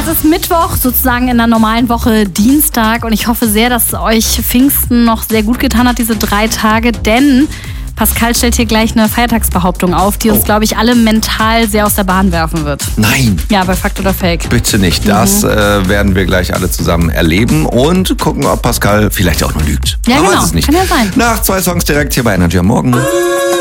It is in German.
Es ist Mittwoch, sozusagen in der normalen Woche Dienstag. Und ich hoffe sehr, dass euch Pfingsten noch sehr gut getan hat, diese 3 Tage. Denn Pascal stellt hier gleich eine Feiertagsbehauptung auf, die uns, glaube ich, alle mental sehr aus der Bahn werfen wird. Nein. Ja, bei Fakt oder Fake. Bitte nicht. Das werden wir gleich alle zusammen erleben und gucken, ob Pascal vielleicht auch nur lügt. Ja, Man genau. weiß es nicht. Kann ja sein. Nach 2 Songs direkt hier bei Energy am Morgen.